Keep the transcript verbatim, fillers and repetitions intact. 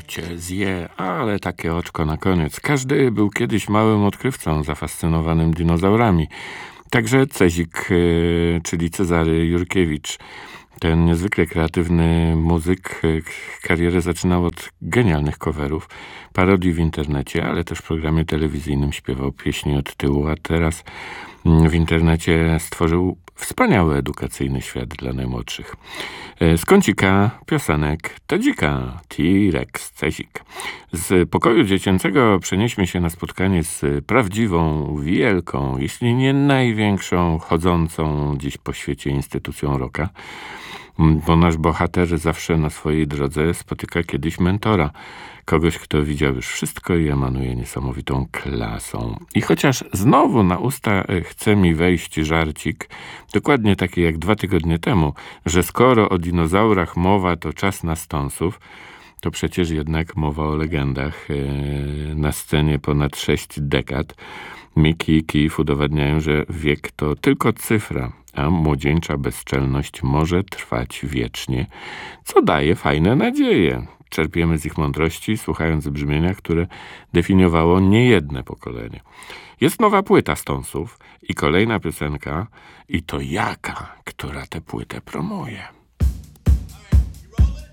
cię zje, ale takie oczko na koniec. Każdy był kiedyś małym odkrywcą zafascynowanym dinozaurami. Także Cezik, czyli Cezary Jurkiewicz. Ten niezwykle kreatywny muzyk karierę zaczynał od genialnych coverów, parodii w internecie, ale też w programie telewizyjnym śpiewał pieśni od tyłu, a teraz w internecie stworzył wspaniały edukacyjny świat dla najmłodszych. Z kącika piosenek Tadzika, T-Rex, Cezik. Z pokoju dziecięcego przenieśmy się na spotkanie z prawdziwą, wielką, jeśli nie największą, chodzącą dziś po świecie instytucją rocka. Bo nasz bohater zawsze na swojej drodze spotyka kiedyś mentora. Kogoś, kto widział już wszystko i emanuje niesamowitą klasą. I chociaż znowu na usta chce mi wejść żarcik, dokładnie taki jak dwa tygodnie temu, że skoro o dinozaurach mowa, to czas na stąsów, to przecież jednak mowa o legendach. Na scenie ponad sześć dekad Mickey i Keith udowadniają, że wiek to tylko cyfra, a młodzieńcza bezczelność może trwać wiecznie, co daje fajne nadzieje. Czerpiemy z ich mądrości, słuchając brzmienia, które definiowało niejedne pokolenie. Jest nowa płyta Stonesów i kolejna piosenka, i to jaka, która tę płytę promuje.